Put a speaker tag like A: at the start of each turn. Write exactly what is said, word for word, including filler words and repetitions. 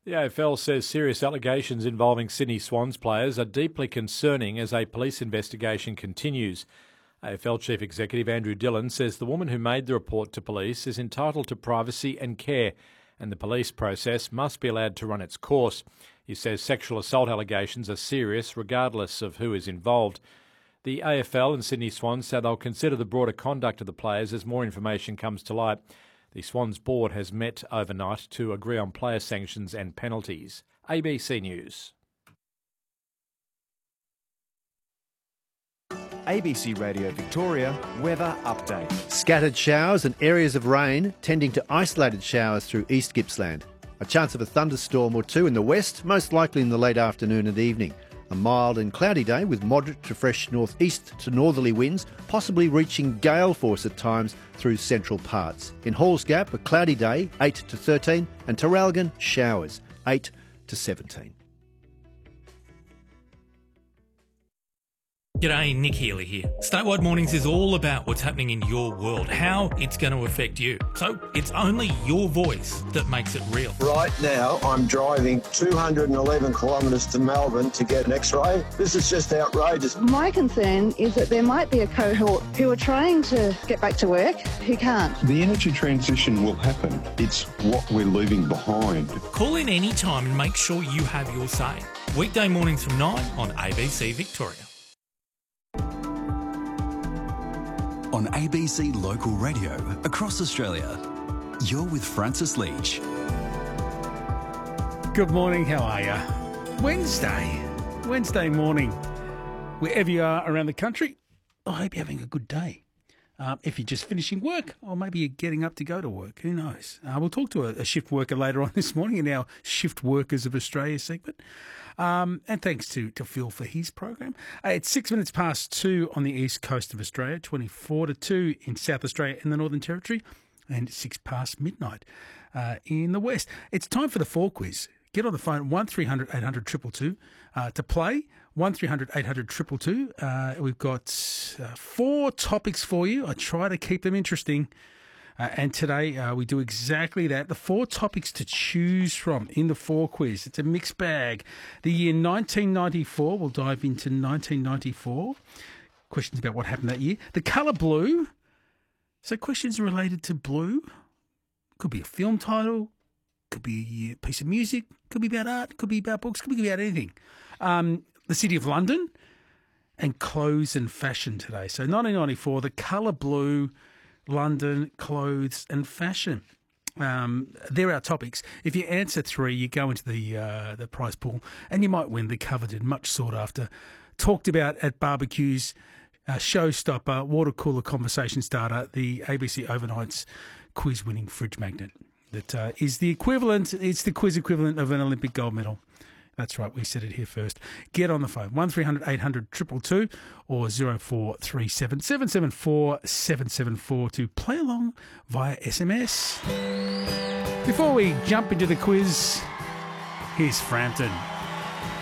A: The A F L says serious allegations involving Sydney Swans players are deeply concerning as a police investigation continues. A F L Chief Executive Andrew Dillon says the woman who made the report to police is entitled to privacy and care, and the police process must be allowed to run its course. He says sexual assault allegations are serious regardless of who is involved. The A F L and Sydney Swans say they'll consider the broader conduct of the players as more information comes to light. The Swans board has met overnight to agree on player sanctions and penalties. A B C News.
B: A B C Radio Victoria weather update.
C: Scattered showers and areas of rain tending to isolated showers through East Gippsland. A chance of a thunderstorm or two in the west, most likely in the late afternoon and evening. A mild and cloudy day with moderate to fresh northeast to northerly winds, possibly reaching gale force at times through central parts. In Halls Gap, a cloudy day, eight to thirteen, and Terralgan, showers, eight to seventeen.
D: G'day, Nick Healy here. Statewide Mornings is all about what's happening in your world, how it's going to affect you. So it's only your voice that makes it real.
E: Right now, I'm driving two hundred eleven kilometres to Melbourne to get an X-ray. This is just outrageous.
F: My concern is that there might be a cohort who are trying to get back to work who can't.
G: The energy transition will happen. It's what we're leaving behind.
D: Call in any time and make sure you have your say. Weekday mornings from nine on A B C Victoria.
H: On A B C Local Radio across Australia, you're with Francis Leach.
I: Good morning, how are you? Wednesday, Wednesday morning. Wherever you are around the country, I hope you're having a good day. Um, if you're just finishing work, or maybe you're getting up to go to work, who knows? Uh, we'll talk to a, a shift worker later on this morning in our Shift Workers of Australia segment. Um, and thanks to, to Phil for his program. Uh, it's six minutes past two on the east coast of Australia, twenty-four to two in South Australia and the Northern Territory, and six past midnight uh, in the west. It's time for the Four Quiz. Get on the phone, one three hundred eight hundred two two two uh, to play, one three hundred eight hundred two two two. Uh, we've got uh, four topics for you. I try to keep them interesting. Uh, and today uh, we do exactly that. The four topics to choose from in the Four Quiz. It's a mixed bag. The year nineteen ninety-four, we'll dive into nineteen ninety-four. Questions about what happened that year. The colour blue. So questions related to blue. Could be a film title. Could be a piece of music. Could be about art. Could be about books. Could be about anything. Um, the City of London. And clothes and fashion today. So nineteen ninety-four, the colour blue, London, clothes and fashion. Um, they're our topics. If you answer three, you go into the uh, the prize pool and you might win the coveted, much sought after, talked about at barbecues, uh, showstopper, water cooler conversation starter, the A B C Overnights quiz winning fridge magnet. That uh, is the equivalent, it's the quiz equivalent of an Olympic gold medal. That's right, we said it here first. Get on the phone, one three hundred eight hundred two two two or zero four three seven seven seven four seven seven four to play along via S M S. Before we jump into the quiz, here's Frampton.